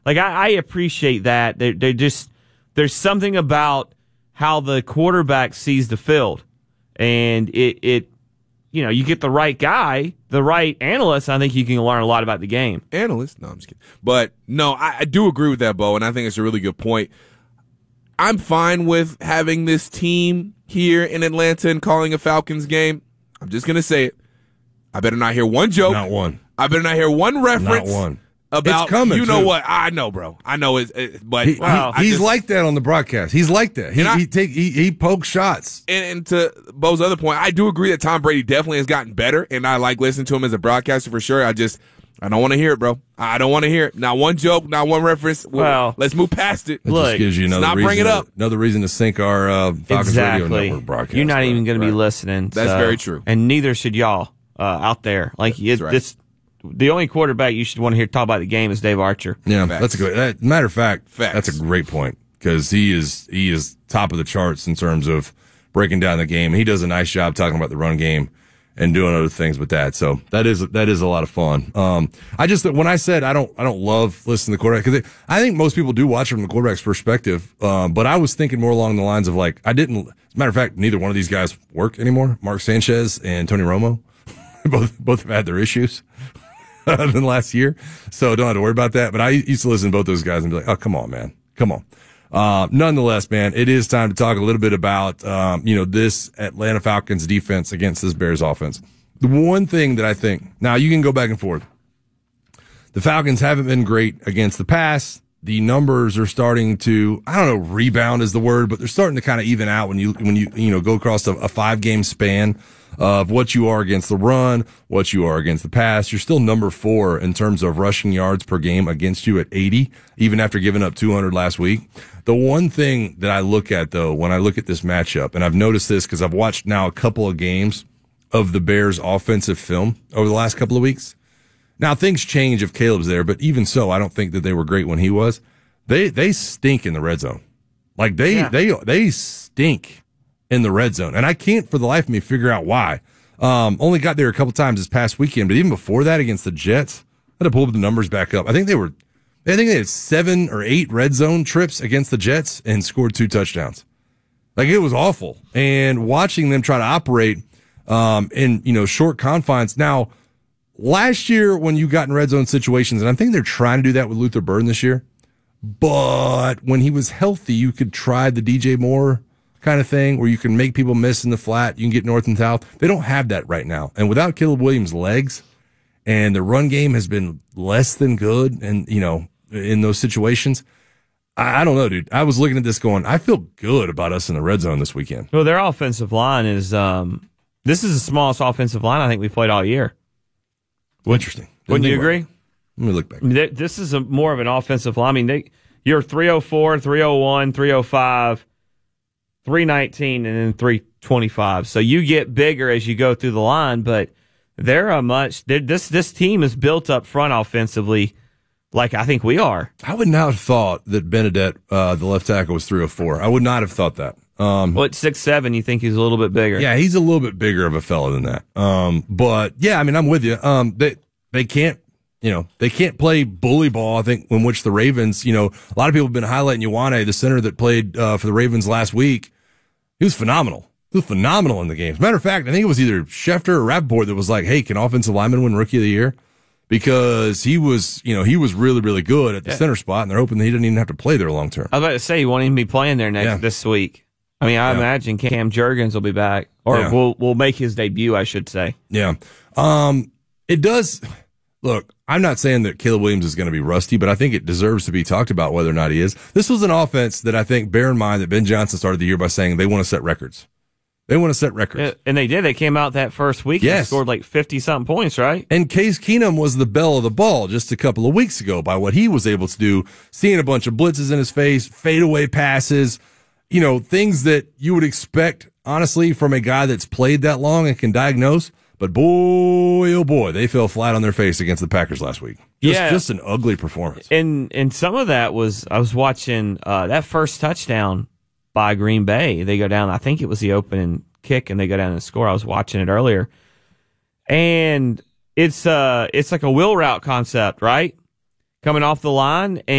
Like, I appreciate that. There's something about how the quarterback sees the field. And you get the right guy, the right analyst, I think you can learn a lot about the game. Analyst? No, I'm just kidding. But, no, I do agree with that, Bo, and I think it's a really good point. I'm fine with having this team here in Atlanta and calling a Falcons game. I'm just going to say it. I better not hear one joke. Not one. I better not hear one reference. Not one. About, it's coming, you know too. what? I know, bro. I know but he's like that on the broadcast. He's like that. He pokes shots. And to Bo's other point, I do agree that Tom Brady definitely has gotten better, and I like listening to him as a broadcaster for sure. I don't want to hear it, bro. I don't want to hear it. Not one joke, not one reference. Well, let's move past it. It just gives you another reason to sink our Falcons Radio Network broadcast. You're not even going to be listening. That's very true. And neither should y'all out there. Like, the only quarterback you should want to hear talk about the game is Dave Archer. Yeah, that's a good. Matter of fact, that's a great point because he is top of the charts in terms of breaking down the game. He does a nice job talking about the run game and doing other things with that. So that is a lot of fun. When I said I don't love listening to the quarterback because I think most people do watch it from the quarterback's perspective. But I was thinking more along the lines of like as a matter of fact, neither one of these guys work anymore. Mark Sanchez and Tony Romo, both have had their issues. Than last year, so don't have to worry about that. But I used to listen to both those guys and be like, "Oh, come on, man, come on." Nonetheless, man, it is time to talk a little bit about this Atlanta Falcons defense against this Bears offense. The one thing that I think now you can go back and forth. The Falcons haven't been great against the pass. The numbers are starting to, I don't know, rebound is the word, but they're starting to kind of even out when you go across a 5-game span of what you are against the run, what you are against the pass. You're still number 4 in terms of rushing yards per game against you at 80, even after giving up 200 last week. The one thing that I look at, though, when I look at this matchup, and I've noticed this because I've watched now a couple of games of the Bears' offensive film over the last couple of weeks. Now, things change if Caleb's there, but even so, I don't think that they were great when he was. They stink in the red zone. Like, they stink in the red zone. And I can't for the life of me figure out why. Only got there a couple times this past weekend, but even before that against the Jets, I had to pull the numbers back up. I think they had 7 or 8 red zone trips against the Jets and scored 2 touchdowns. Like, it was awful. And watching them try to operate in short confines. Now, last year when you got in red zone situations, and I think they're trying to do that with Luther Burden this year, but when he was healthy, you could try the DJ Moore kind of thing where you can make people miss in the flat. You can get north and south. They don't have that right now. And without Caleb Williams' legs, and the run game has been less than good, and in those situations, I don't know, dude. I was looking at this going, I feel good about us in the red zone this weekend. Well, their offensive line is this is the smallest offensive line I think we played all year. Interesting. Wouldn't you agree? Let me look back. I mean, this is more of an offensive line. I mean, you're 304, 301, 305, 319, and then 325. So you get bigger as you go through the line, but this team is built up front offensively like I think we are. I would not have thought that Benedette, the left tackle, was 304. I would not have thought that. At 6'7", you think he's a little bit bigger? Yeah, he's a little bit bigger of a fella than that. But yeah, I mean, I'm with you. They can't, they can't play bully ball. I think in which the Ravens, a lot of people have been highlighting Ioane, the center that played for the Ravens last week. He was phenomenal. He was phenomenal in the game. As a matter of fact, I think it was either Schefter or Rappaport that was like, "Hey, can offensive lineman win Rookie of the Year?" Because he was really, really good at the center spot, and they're hoping that he didn't even have to play there long term. I was about to say, he won't even be playing there this week. I mean, I imagine Cam Jurgens will be back, or will make his debut, I should say. Yeah. It does. Look, I'm not saying that Caleb Williams is going to be rusty, but I think it deserves to be talked about whether or not he is. This was an offense that I think, bear in mind that Ben Johnson started the year by saying they want to set records. They want to set records. And they did. They came out that first week and scored like 50-something points, right? And Case Keenum was the belle of the ball just a couple of weeks ago by what he was able to do, seeing a bunch of blitzes in his face, fadeaway passes, things that you would expect, honestly, from a guy that's played that long and can diagnose. But boy, oh boy, they fell flat on their face against the Packers last week. Just an ugly performance. And some of that was, I was watching that first touchdown by Green Bay. They go down, I think it was the opening kick, and they go down and score. I was watching it earlier. And it's like a wheel route concept, right? Coming off the line,